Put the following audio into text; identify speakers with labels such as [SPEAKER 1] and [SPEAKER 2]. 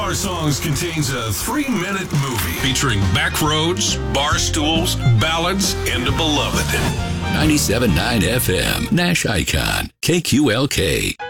[SPEAKER 1] Bar Songs contains a 3-minute movie
[SPEAKER 2] featuring backroads, bar stools, ballads, and a beloved.
[SPEAKER 3] 97.9 FM, Nash Icon, KQLK.